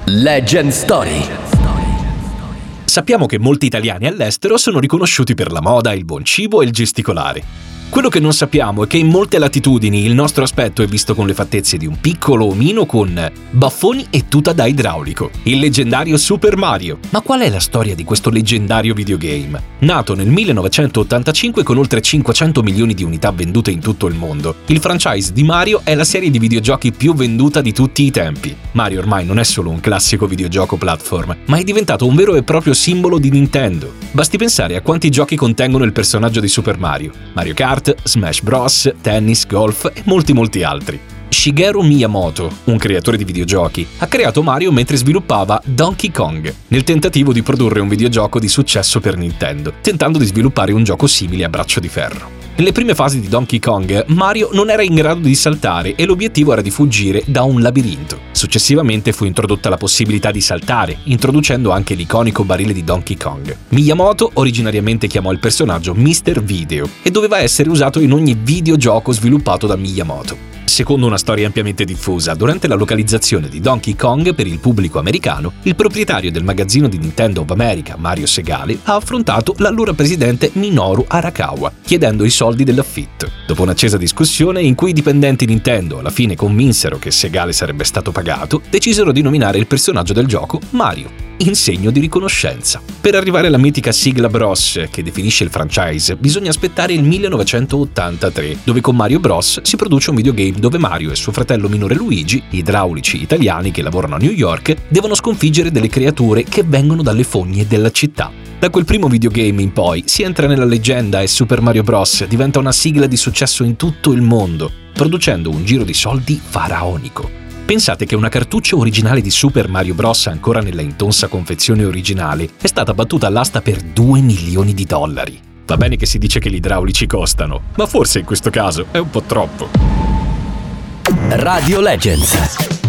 Legend Story. Sappiamo che molti italiani all'estero sono riconosciuti per la moda, il buon cibo e il gesticolare. Quello che non sappiamo è che in molte latitudini il nostro aspetto è visto con le fattezze di un piccolo omino con baffoni e tuta da idraulico, il leggendario Super Mario. Ma qual è la storia di questo leggendario videogame? Nato nel 1985 con oltre 500 milioni di unità vendute in tutto il mondo, il franchise di Mario è la serie di videogiochi più venduta di tutti i tempi. Mario ormai non è solo un classico videogioco platform, ma è diventato un vero e proprio simbolo di Nintendo. Basti pensare a quanti giochi contengono il personaggio di Super Mario: Mario Kart, Smash Bros, tennis, golf e molti altri. Shigeru Miyamoto, un creatore di videogiochi, ha creato Mario mentre sviluppava Donkey Kong, nel tentativo di produrre un videogioco di successo per Nintendo, tentando di sviluppare un gioco simile a braccio di ferro. Nelle prime fasi di Donkey Kong, Mario non era in grado di saltare e l'obiettivo era di fuggire da un labirinto. Successivamente fu introdotta la possibilità di saltare, introducendo anche l'iconico barile di Donkey Kong. Miyamoto originariamente chiamò il personaggio Mr. Video e doveva essere usato in ogni videogioco sviluppato da Miyamoto. Secondo una storia ampiamente diffusa, durante la localizzazione di Donkey Kong per il pubblico americano, il proprietario del magazzino di Nintendo of America, Mario Segale, ha affrontato l'allora presidente Minoru Arakawa, chiedendo i soldi dell'affitto. Dopo un'accesa discussione in cui i dipendenti Nintendo alla fine convinsero che Segale sarebbe stato pagato, decisero di nominare il personaggio del gioco Mario, in segno di riconoscenza. Per arrivare alla mitica sigla Bros che definisce il franchise, bisogna aspettare il 1983, dove con Mario Bros si produce un videogame dove Mario e suo fratello minore Luigi, idraulici italiani che lavorano a New York, devono sconfiggere delle creature che vengono dalle fogne della città. Da quel primo videogame in poi si entra nella leggenda e Super Mario Bros diventa una sigla di successo in tutto il mondo, producendo un giro di soldi faraonico. Pensate che una cartuccia originale di Super Mario Bros. Ancora nella intonsa confezione originale è stata battuta all'asta per $2 milioni. Va bene che si dice che gli idraulici costano, ma forse in questo caso è un po' troppo. Radio Legends.